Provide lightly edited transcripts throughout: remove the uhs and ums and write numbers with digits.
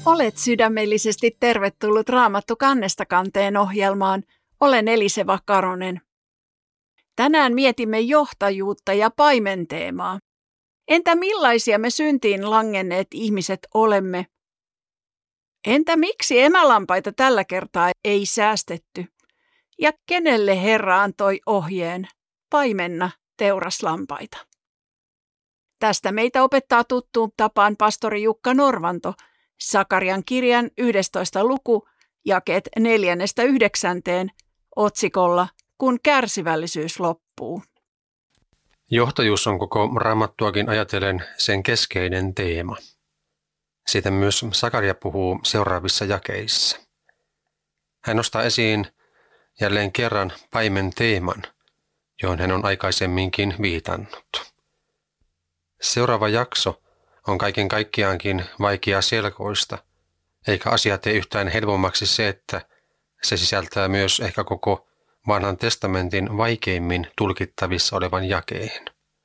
Olet sydämellisesti tervetullut Raamattu kannesta kanteen ohjelmaan. Olen Eliseva Karonen. Tänään mietimme johtajuutta ja paimenteemaa. Entä millaisia me syntiin langenneet ihmiset olemme? Entä miksi emälampaita tällä kertaa ei säästetty? Ja kenelle Herra antoi ohjeen? Paimenna teuraslampaita. Tästä meitä opettaa tuttuun tapaan pastori Jukka Norvanto, Sakarian kirjan 11. luku, jakeet 4-9, otsikolla Kun kärsivällisyys loppuu. Johtajuus on koko Raamattuakin ajatellen sen keskeinen teema. Siitä myös Sakaria puhuu seuraavissa jakeissa. Hän nostaa esiin jälleen kerran paimen teeman, johon hän on aikaisemminkin viitannut. Seuraava jakso on kaiken kaikkiaankin vaikeaselkoista, eikä asia tee yhtään helpommaksi se, että se sisältää myös ehkä koko Vanhan testamentin vaikeimmin tulkittavissa olevan jakeen.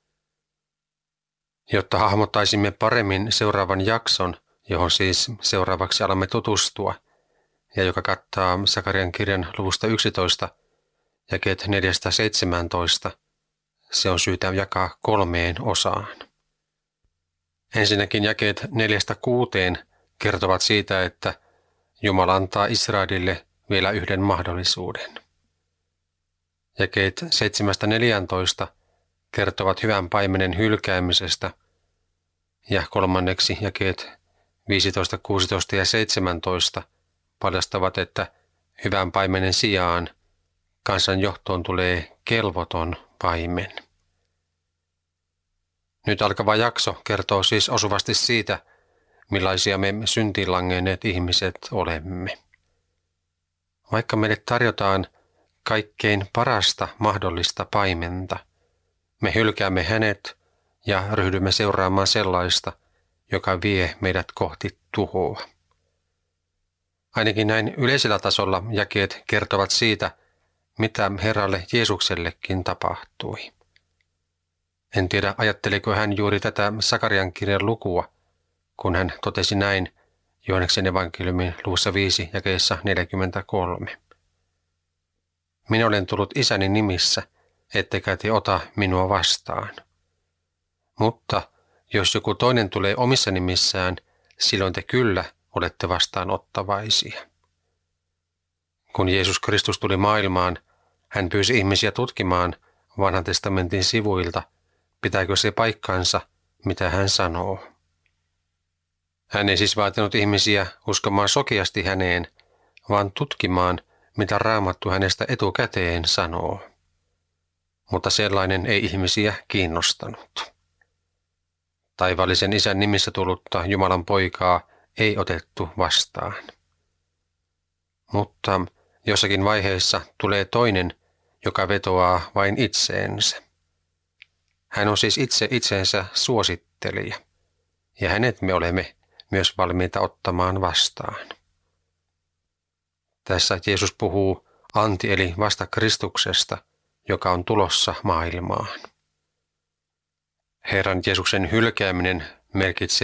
Jotta hahmottaisimme paremmin seuraavan jakson, johon siis seuraavaksi alamme tutustua, ja joka kattaa Sakarian kirjan luvusta 11, jakeet 4-17, se on syytä jakaa 3 osaan. Ensinnäkin jakeet 4-6 kertovat siitä, että Jumala antaa Israelille vielä yhden mahdollisuuden. Jakeet 7-14 kertovat hyvän paimenen hylkäämisestä ja kolmanneksi jakeet 15, 16 ja 17 paljastavat, että hyvän paimenen sijaan kansan johtoon tulee kelvoton paimen. Nyt alkava jakso kertoo siis osuvasti siitä, millaisia me syntiin langenneet ihmiset olemme. Vaikka meille tarjotaan kaikkein parasta mahdollista paimenta, me hylkäämme hänet ja ryhdymme seuraamaan sellaista, joka vie meidät kohti tuhoa. Ainakin näin yleisellä tasolla jakeet kertovat siitä, mitä Herralle Jeesuksellekin tapahtui. En tiedä, ajatteliko hän juuri tätä Sakarian kirjan lukua, kun hän totesi näin Johanneksen evankeliumin luvussa 5 jakeessa 43. Minä olen tullut isäni nimissä, ettekä te ota minua vastaan. Mutta jos joku toinen tulee omissa nimissään, silloin te kyllä olette vastaanottavaisia. Kun Jeesus Kristus tuli maailmaan, hän pyysi ihmisiä tutkimaan Vanhan testamentin sivuilta, pitääkö se paikkansa, mitä hän sanoo. Hän ei siis vaatinut ihmisiä uskomaan sokeasti häneen, vaan tutkimaan, mitä Raamattu hänestä etukäteen sanoo. Mutta sellainen ei ihmisiä kiinnostanut. Taivaallisen isän nimissä tullutta Jumalan poikaa ei otettu vastaan. Mutta jossakin vaiheessa tulee toinen, joka vetoaa vain itseensä. Hän on siis itse itsensä suosittelija, ja hänet me olemme myös valmiita ottamaan vastaan. Tässä Jeesus puhuu anti- eli vasta Kristuksesta, joka on tulossa maailmaan. Herran Jeesuksen hylkääminen merkitsee